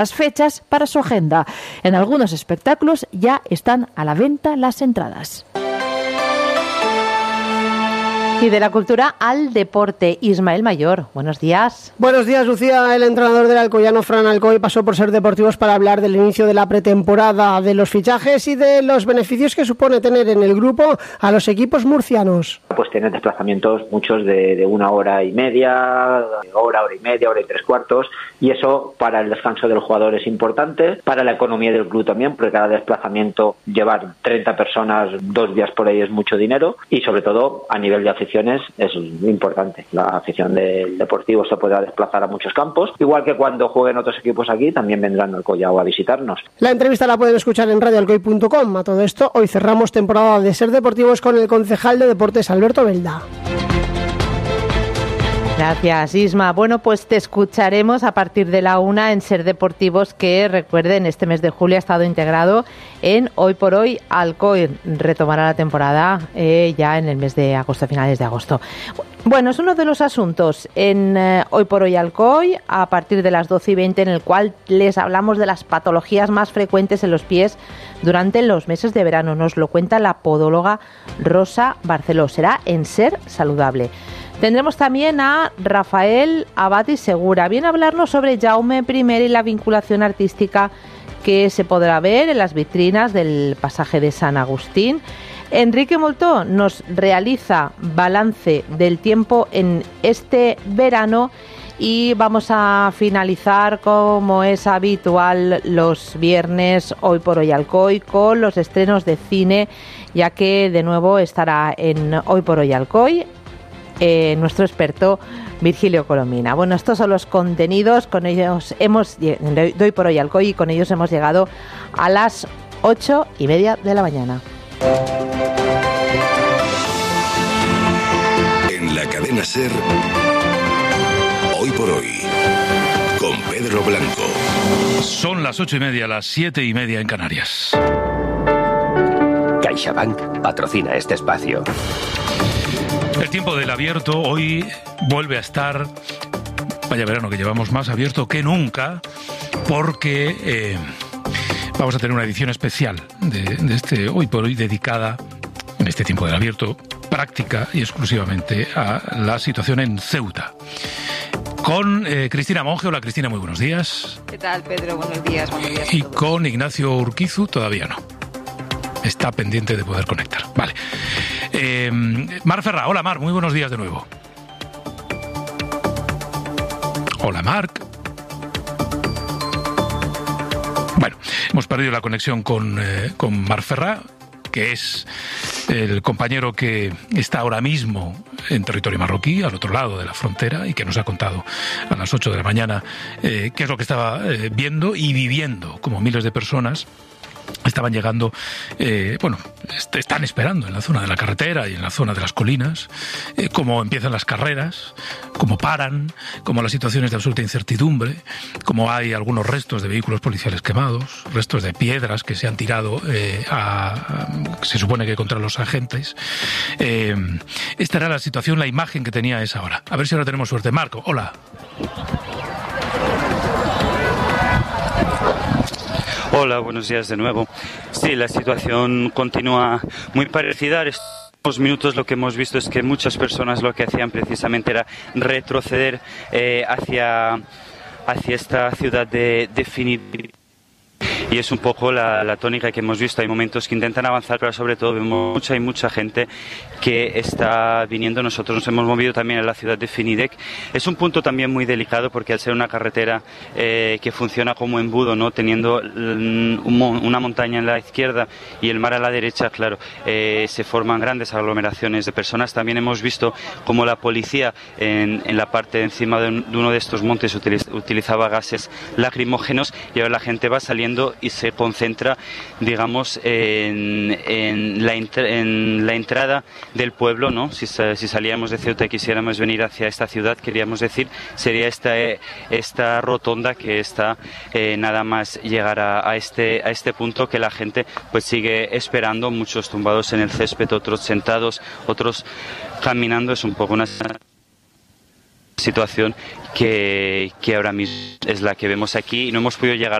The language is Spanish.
las fechas para su agenda. En algunos espectáculos ya están a la venta las entradas. Y de la cultura al deporte, Ismael Mayor, buenos días. Buenos días, Lucía. El entrenador del alcoyano, Fran Alcoy, pasó por Ser Deportivos para hablar del inicio de la pretemporada, de los fichajes y de los beneficios que supone tener en el grupo a los equipos murcianos. Pues tienen desplazamientos muchos de 1 hora y media, hora y media, hora y 3/4, y eso para el descanso del jugador es importante, para la economía del club también, porque cada desplazamiento, llevar 30 personas 2 días por ahí es mucho dinero, y sobre todo a nivel de afición es importante. La afición del Deportivo se podrá desplazar a muchos campos, igual que cuando jueguen otros equipos aquí también vendrán al Collao a visitarnos. La entrevista la pueden escuchar en radioalcoy.com. A todo esto, hoy cerramos temporada de Ser Deportivos con el concejal de Deportes, Alberto Belda. Gracias, Isma. Bueno, pues te escucharemos a partir de la 1 en Ser Deportivos, que recuerden, este mes de julio ha estado integrado en Hoy por Hoy Alcoy. Retomará la temporada ya en el mes de agosto, finales de agosto. Bueno, es uno de los asuntos en Hoy por Hoy Alcoy, a partir de las 12:20, en el cual les hablamos de las patologías más frecuentes en los pies durante los meses de verano. Nos lo cuenta la podóloga Rosa Barceló. Será en Ser Saludable. Tendremos también a Rafael Abati Segura. Viene a hablarnos sobre Jaume I y la vinculación artística que se podrá ver en las vitrinas del pasaje de San Agustín. Enrique Moltó nos realiza balance del tiempo en este verano y vamos a finalizar, como es habitual, los viernes Hoy por Hoy Alcoy con los estrenos de cine, ya que de nuevo estará en Hoy por Hoy Alcoy nuestro experto Virgilio Colomina. Bueno, estos son los contenidos, con ellos de Hoy por Hoy Alcoy, y con ellos hemos llegado a las 8:30 de la mañana. En la cadena Ser, Hoy por Hoy, con Pedro Blanco. Son las 8:30, las 7:30 en Canarias. CaixaBank patrocina este espacio. El tiempo del abierto hoy vuelve a estar, vaya verano que llevamos, más abierto que nunca, porque vamos a tener una edición especial de este Hoy por Hoy dedicada, en este tiempo del abierto, práctica y exclusivamente a la situación en Ceuta. Con Cristina Monge. Hola, Cristina, muy buenos días. ¿Qué tal, Pedro? Buenos días. Y con Ignacio Urquizu todavía no. Está pendiente de poder conectar. Vale. Mar Ferrá. Hola, Mar. Muy buenos días de nuevo. Hola, Marc. Bueno, hemos perdido la conexión con Mar Ferrá, que es el compañero que está ahora mismo en territorio marroquí, al otro lado de la frontera, y que nos ha contado a las 8 de la mañana qué es lo que estaba viendo y viviendo, como miles de personas estaban llegando, están esperando en la zona de la carretera y en la zona de las colinas, cómo empiezan las carreras, cómo paran, cómo las situaciones de absoluta incertidumbre, cómo hay algunos restos de vehículos policiales quemados, restos de piedras que se han tirado se supone que contra los agentes. Esta era la situación, la imagen que tenía a esa hora. A ver si ahora tenemos suerte. Marco, hola. Hola, buenos días de nuevo. Sí, la situación continúa muy parecida. Estos minutos lo que hemos visto es que muchas personas lo que hacían precisamente era retroceder hacia esta ciudad de Finid. Y es un poco la tónica que hemos visto. Hay momentos que intentan avanzar, pero sobre todo vemos mucha gente que está viniendo. Nosotros nos hemos movido también a la ciudad de Finidec. Es un punto también muy delicado porque al ser una carretera que funciona como embudo, ¿no? Teniendo una montaña en la izquierda y el mar a la derecha, claro, se forman grandes aglomeraciones de personas. También hemos visto cómo la policía en la parte de encima de uno de estos montes utilizaba gases lacrimógenos, y ahora la gente va saliendo y se concentra, digamos, en la entrada del pueblo, ¿no? Si salíamos de Ceuta y quisiéramos venir hacia esta ciudad, queríamos decir, sería esta rotonda que está nada más llegar a este punto, que la gente pues sigue esperando, muchos tumbados en el césped, otros sentados, otros caminando. Es un poco una situación que ahora mismo es la que vemos aquí y no hemos podido llegar